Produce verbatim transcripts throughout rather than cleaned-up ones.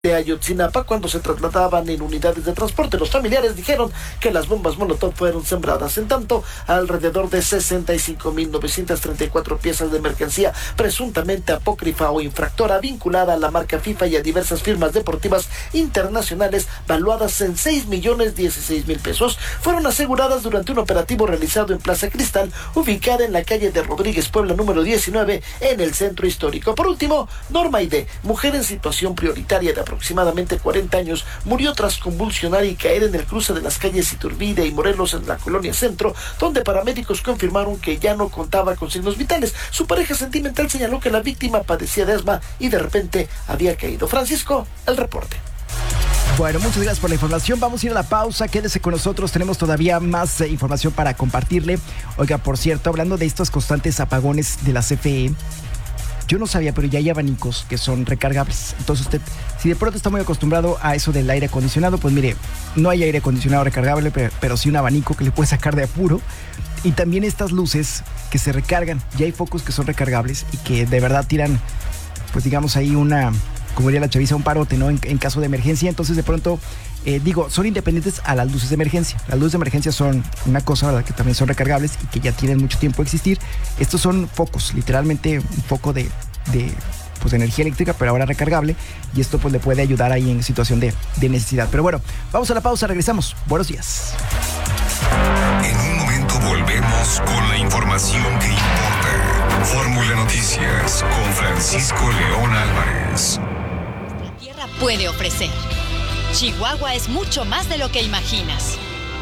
de Ayotzinapa cuando se trasladaban en unidades de transporte. Los familiares dijeron que las bombas Molotov fueron sembradas. En tanto, alrededor de sesenta y cinco mil novecientas treinta y cuatro piezas de mercancía presuntamente apócrifa o infractora vinculada a la marca FIFA y a diversas firmas deportivas internacionales valuadas en seis millones dieciséis mil pesos fueron aseguradas durante un operativo realizado en Plaza Cristal, ubicada en la calle de Rodríguez Puebla número diecinueve en el centro histórico. Por último, Norma Aide, mujer en situación prioritaria de aproximadamente cuarenta años, murió tras convulsionar y caer en el cruce de las calles Iturbide y Morelos en la colonia Centro, donde paramédicos confirmaron que ya no contaba con signos vitales. Su pareja sentimental señaló que la víctima padecía de asma y de repente había caído. Francisco, el reporte. Bueno, muchas gracias por la información. Vamos a ir a la pausa. Quédese con nosotros. Tenemos todavía más eh, información para compartirle. Oiga, por cierto, hablando de estos constantes apagones de la C F E, yo no sabía, pero ya hay abanicos que son recargables. Entonces usted, si de pronto está muy acostumbrado a eso del aire acondicionado, pues mire, no hay aire acondicionado recargable, pero, pero sí un abanico que le puede sacar de apuro. Y también estas luces que se recargan. Ya hay focos que son recargables y que de verdad tiran, pues digamos ahí una, como diría la chaviza, un parote, ¿no? En, en caso de emergencia. Entonces de pronto, eh, digo, son independientes a las luces de emergencia. Las luces de emergencia son una cosa, ¿verdad?, que también son recargables y que ya tienen mucho tiempo de existir. Estos son focos, literalmente un foco de, de, pues, de energía eléctrica, pero ahora recargable. Y esto pues le puede ayudar ahí en situación de, de necesidad. Pero bueno, vamos a la pausa, regresamos. Buenos días. En un momento volvemos con la información que importa. Fórmula Noticias con Francisco León Álvarez. La tierra puede ofrecer. Chihuahua es mucho más de lo que imaginas.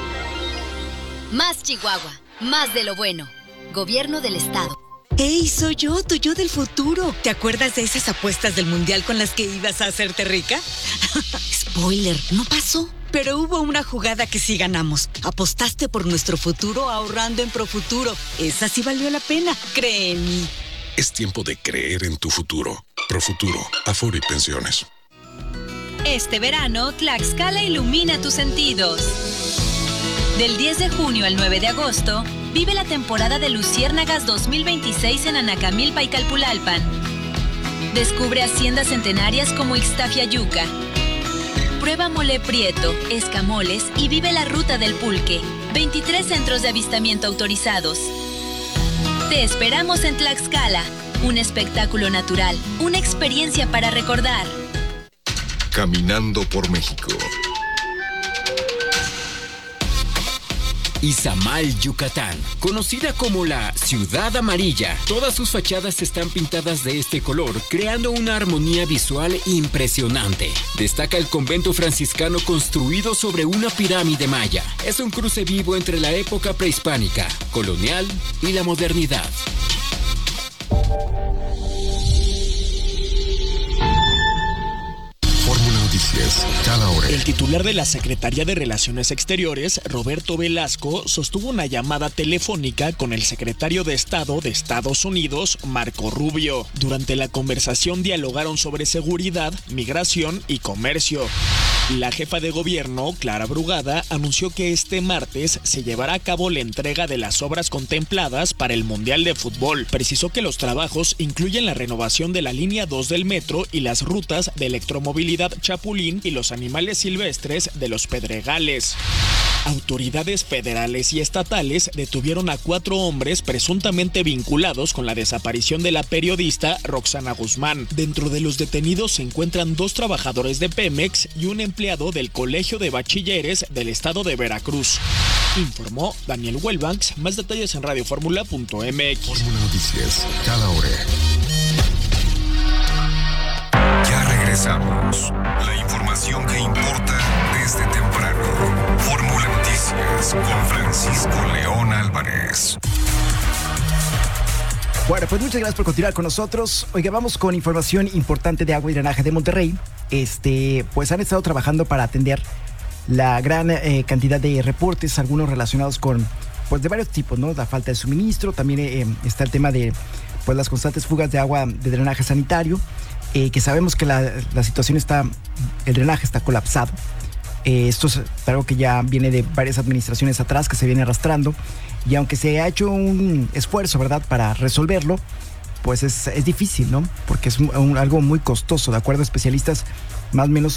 Más Chihuahua, más de lo bueno. Gobierno del Estado. ¡Ey, soy yo, tu yo del futuro! ¿Te acuerdas de esas apuestas del mundial con las que ibas a hacerte rica? Spoiler, no pasó. Pero hubo una jugada que sí ganamos. Apostaste por nuestro futuro ahorrando en Profuturo. Esa sí valió la pena, cree en mí. Es tiempo de creer en tu futuro. Profuturo, Afore y Pensiones. Este verano, Tlaxcala ilumina tus sentidos. Del diez de junio al nueve de agosto, vive la temporada de Luciérnagas dos mil veintiséis en Anacamilpa y Calpulalpan. Descubre haciendas centenarias como Ixtafiayuca. Prueba mole prieto, escamoles y vive la ruta del pulque. veintitrés centros de avistamiento autorizados. Te esperamos en Tlaxcala. Un espectáculo natural, una experiencia para recordar. Caminando por México. Izamal, Yucatán, conocida como la Ciudad Amarilla. Todas sus fachadas están pintadas de este color, creando una armonía visual impresionante. Destaca el convento franciscano construido sobre una pirámide maya. Es un cruce vivo entre la época prehispánica, colonial y la modernidad. Cada hora. El titular de la Secretaría de Relaciones Exteriores, Roberto Velasco, sostuvo una llamada telefónica con el secretario de Estado de Estados Unidos, Marco Rubio. Durante la conversación dialogaron sobre seguridad, migración y comercio. La jefa de gobierno, Clara Brugada, anunció que este martes se llevará a cabo la entrega de las obras contempladas para el Mundial de Fútbol. Precisó que los trabajos incluyen la renovación de la línea dos del metro y las rutas de electromovilidad Chapulín y los animales silvestres de los Pedregales. Autoridades federales y estatales detuvieron a cuatro hombres presuntamente vinculados con la desaparición de la periodista Roxana Guzmán. Dentro de los detenidos se encuentran dos trabajadores de Pemex y un empleado del Colegio de Bachilleres del estado de Veracruz. Informó Daniel Huelbanks. Más detalles en radio fórmula punto m x. Fórmula Noticias, cada hora. Ya regresamos. La información que importa desde temprano. Fórmula Noticias con Francisco León Álvarez. Bueno, pues muchas gracias por continuar con nosotros. Oiga, vamos con información importante de Agua y Drenaje de Monterrey. Este, pues han estado trabajando para atender la gran eh, cantidad de reportes, algunos relacionados con, pues de varios tipos, ¿no? La falta de suministro, también eh, está el tema de, pues las constantes fugas de agua de drenaje sanitario, eh, que sabemos que la, la situación está, el drenaje está colapsado. Eh, esto es algo que ya viene de varias administraciones atrás, que se viene arrastrando, y aunque se ha hecho un esfuerzo, ¿verdad?, para resolverlo, pues es, es difícil, ¿no? Porque es un, algo muy costoso. De acuerdo a especialistas, más o menos